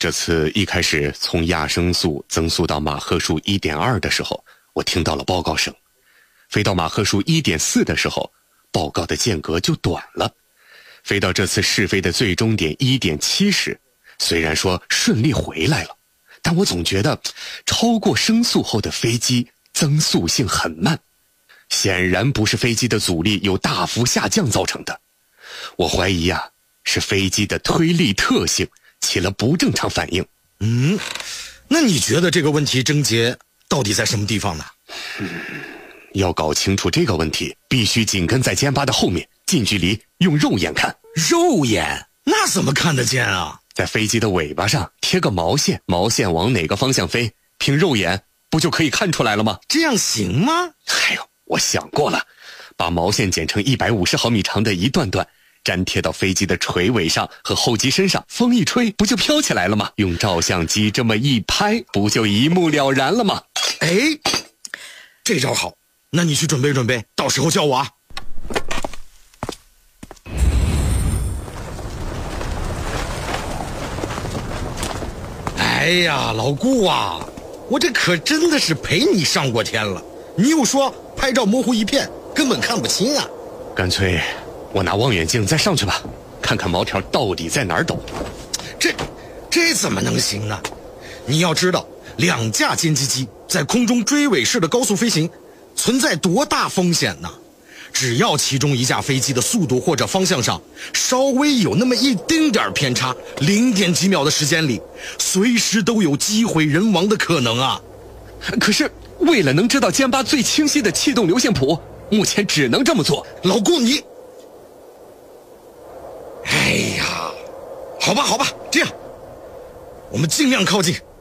这次一开始从亚声速增速到马赫数 1.2 的时候，我听到了报告声。飞到马赫数 1.4 的时候，报告的间隔就短了。飞到这次试飞的最终点 1.7 时，虽然说顺利回来了，但我总觉得超过声速后的飞机增速性很慢，显然不是飞机的阻力有大幅下降造成的。我怀疑是飞机的推力特性起了不正常反应。 那你觉得这个问题症结到底在什么地方呢？ 要搞清楚这个问题，必须紧跟在歼8的后面，近距离用肉眼看。 肉眼？那怎么看得见啊？ 在飞机的尾巴上贴个毛线，毛线往哪个方向飞，凭肉眼不就可以看出来了吗？ 这样行吗？ 我想过了，把毛线剪成150毫米长的一段段，粘贴到飞机的垂尾上和后机身上，风一吹不就飘起来了吗？用照相机这么一拍，不就一目了然了吗？ 这招好，那你去准备准备，到时候叫我啊。哎呀，老顾啊，我这可真的是陪你上过天了，你又说拍照模糊一片，根本看不清啊。 干脆我拿望远镜再上去吧，看看毛条到底在哪儿抖。 这怎么能行呢？你要知道，2架歼击机在空中追尾式的高速飞行存在多大风险呢？只要其中一架飞机的速度或者方向上稍微有那么一丁点偏差，0点几秒的时间里，随时都有机会人亡的可能啊。 可是为了能知道歼8最清晰的气动流线谱，目前只能这么做。 老顾你，好吧，这样我们尽量靠近，